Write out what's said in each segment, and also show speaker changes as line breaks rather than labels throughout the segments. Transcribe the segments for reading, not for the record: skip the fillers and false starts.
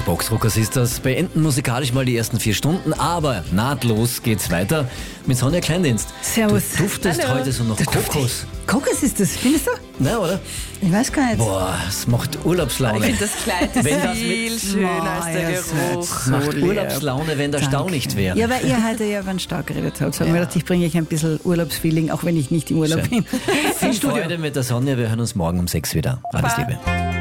Boxrockers ist das. Beenden musikalisch mal die ersten 4 Stunden, aber nahtlos geht's weiter mit Sonja Kleindienst.
Servus.
Du duftest heute so nach Kokos.
Kokos ist das, findest du?
Na, oder?
Ich weiß gar nicht.
Boah, es macht Urlaubslaune.
Ich finde, das Kleid ist
Wenn das
viel schöner als der Geruch.
Es macht Urlaubslaune, wenn der Stau nicht wäre.
Ja, weil ihr heute ja über den Stau geredet habt. So haben wir gedacht, ich bringe euch ein bisschen Urlaubsfeeling, auch wenn ich nicht im Urlaub bin.
Viel Freude mit der Sonja. Wir hören uns morgen um 6 wieder. Alles Liebe.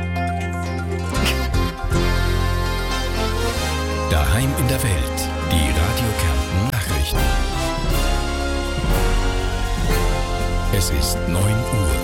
Daheim in der Welt. Die Radio Kärnten Nachrichten. Es ist 9 Uhr.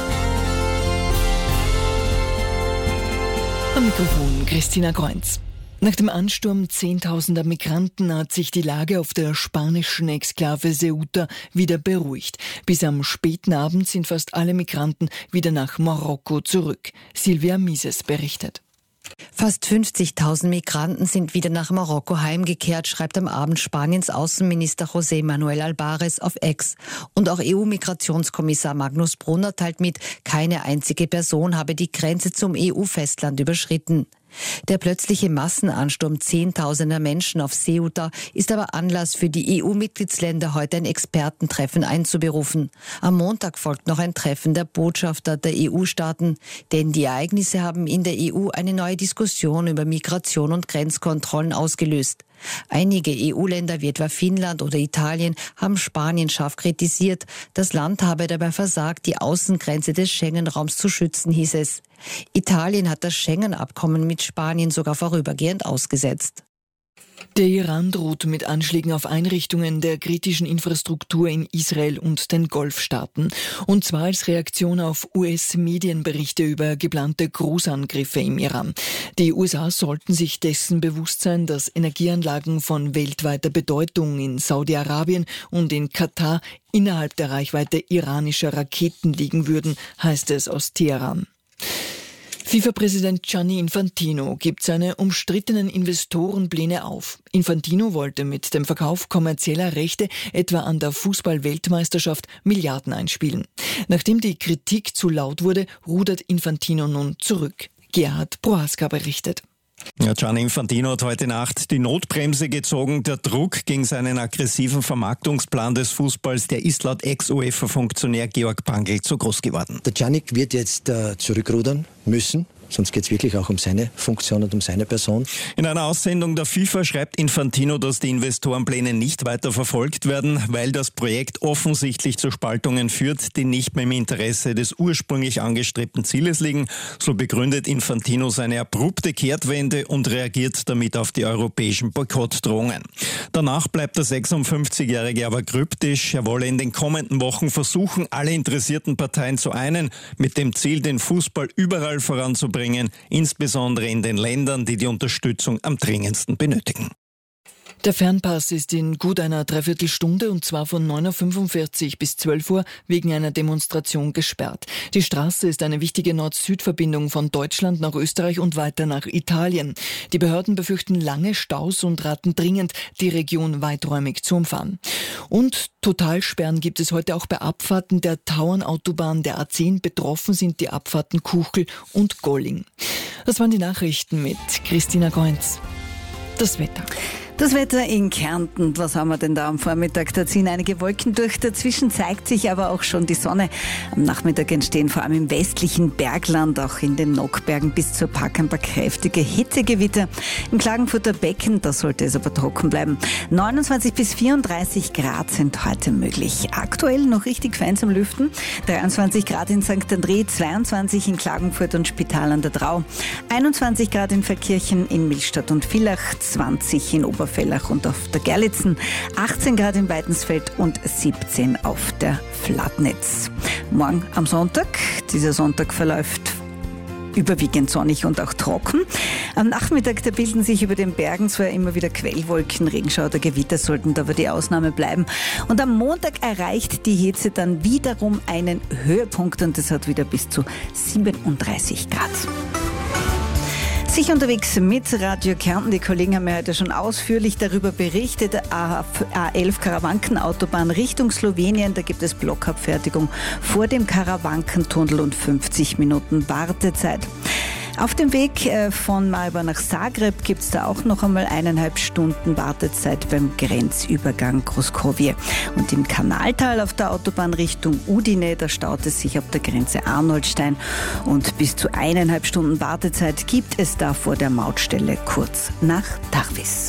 Am Mikrofon Christina Kreuz. Nach dem Ansturm Zehntausender Migranten hat sich die Lage auf der spanischen Exklave Ceuta wieder beruhigt. Bis am späten Abend sind fast alle Migranten wieder nach Marokko zurück. Silvia Mises berichtet.
Fast 50.000 Migranten sind wieder nach Marokko heimgekehrt, schreibt am Abend Spaniens Außenminister José Manuel Albares auf X. Und auch EU-Migrationskommissar Magnus Brunner teilt mit, keine einzige Person habe die Grenze zum EU-Festland überschritten. Der plötzliche Massenansturm Zehntausender Menschen auf Ceuta ist aber Anlass für die EU-Mitgliedsländer, heute ein Expertentreffen einzuberufen. Am Montag folgt noch ein Treffen der Botschafter der EU-Staaten, denn die Ereignisse haben in der EU eine neue Diskussion über Migration und Grenzkontrollen ausgelöst. Einige EU-Länder wie etwa Finnland oder Italien haben Spanien scharf kritisiert. Das Land habe dabei versagt, die Außengrenze des Schengen-Raums zu schützen, hieß es. Italien hat das Schengen-Abkommen mit Spanien sogar vorübergehend ausgesetzt.
Der Iran droht mit Anschlägen auf Einrichtungen der kritischen Infrastruktur in Israel und den Golfstaaten. Und zwar als Reaktion auf US-Medienberichte über geplante Großangriffe im Iran. Die USA sollten sich dessen bewusst sein, dass Energieanlagen von weltweiter Bedeutung in Saudi-Arabien und in Katar innerhalb der Reichweite iranischer Raketen liegen würden, heißt es aus Teheran. FIFA-Präsident Gianni Infantino gibt seine umstrittenen Investorenpläne auf. Infantino wollte mit dem Verkauf kommerzieller Rechte etwa an der Fußball-Weltmeisterschaft Milliarden einspielen. Nachdem die Kritik zu laut wurde, rudert Infantino nun zurück. Gerhard Prohaska berichtet.
Ja, Gianni Infantino hat heute Nacht die Notbremse gezogen. Der Druck gegen seinen aggressiven Vermarktungsplan des Fußballs, der ist laut Ex-UEFA-Funktionär Georg Pangl zu groß geworden.
Der Gianni wird jetzt zurückrudern müssen. Sonst geht es wirklich auch um seine Funktion und um seine Person.
In einer Aussendung der FIFA schreibt Infantino, dass die Investorenpläne nicht weiter verfolgt werden, weil das Projekt offensichtlich zu Spaltungen führt, die nicht mehr im Interesse des ursprünglich angestrebten Zieles liegen. So begründet Infantino seine abrupte Kehrtwende und reagiert damit auf die europäischen Boykottdrohungen. Danach bleibt der 56-Jährige aber kryptisch. Er wolle in den kommenden Wochen versuchen, alle interessierten Parteien zu einen, mit dem Ziel, den Fußball überall voranzubringen, insbesondere in den Ländern, die die Unterstützung am dringendsten benötigen.
Der Fernpass ist in gut einer Dreiviertelstunde und zwar von 9.45 Uhr bis 12 Uhr wegen einer Demonstration gesperrt. Die Straße ist eine wichtige Nord-Süd-Verbindung von Deutschland nach Österreich und weiter nach Italien. Die Behörden befürchten lange Staus und raten dringend, die Region weiträumig zu umfahren. Und Totalsperren gibt es heute auch bei Abfahrten der Tauernautobahn der A10. Betroffen sind die Abfahrten Kuchel und Golling. Das waren die Nachrichten mit Christina Kreuz. Das Wetter.
Das Wetter in Kärnten, was haben wir denn da am Vormittag? Da ziehen einige Wolken durch, dazwischen zeigt sich aber auch schon die Sonne. Am Nachmittag entstehen vor allem im westlichen Bergland, auch in den Nockbergen bis zur Park ein paar kräftige Hitzegewitter. Im Klagenfurter Becken, da sollte es aber trocken bleiben. 29 bis 34 Grad sind heute möglich. Aktuell noch richtig fein zum Lüften. 23 Grad in St. André, 22 in Klagenfurt und Spital an der Drau, 21 Grad in Verkirchen, in Millstatt und Villach, 20 in Oberfellach und auf der Gerlitzen, 18 Grad in Weidensfeld und 17 auf der Flatnitz. Morgen am Sonntag, dieser Sonntag verläuft überwiegend sonnig und auch trocken. Am Nachmittag, da bilden sich über den Bergen zwar immer wieder Quellwolken, Regenschauer oder Gewitter sollten aber die Ausnahme bleiben. Und am Montag erreicht die Hitze dann wiederum einen Höhepunkt und es hat wieder bis zu 37 Grad. Sicher unterwegs mit Radio Kärnten. Die Kollegen haben ja heute schon ausführlich darüber berichtet. A11 Karawankenautobahn Richtung Slowenien. Da gibt es Blockabfertigung vor dem Karawankentunnel und 50 Minuten Wartezeit. Auf dem Weg von Maribor nach Zagreb gibt es da auch noch einmal 1,5 Stunden Wartezeit beim Grenzübergang Großkovje. Und im Kanaltal auf der Autobahn Richtung Udine, da staut es sich ab der Grenze Arnoldstein. Und bis zu 1,5 Stunden Wartezeit gibt es da vor der Mautstelle kurz nach Tarvis.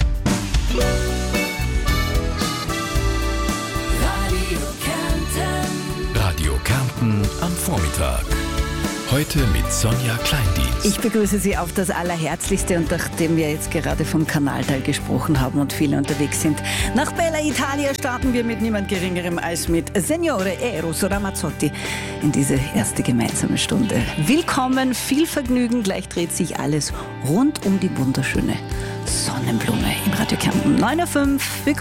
Radio Kärnten am Vormittag. Heute mit Sonja Kleindienst.
Ich begrüße Sie auf das Allerherzlichste und nachdem wir jetzt gerade vom Kanaltal gesprochen haben und viele unterwegs sind, nach Bella Italia starten wir mit niemand Geringerem als mit Signore Eros Ramazzotti in diese erste gemeinsame Stunde. Willkommen, viel Vergnügen, gleich dreht sich alles rund um die wunderschöne Sonnenblume im Radio Kärnten. 9:05 Uhr, willkommen.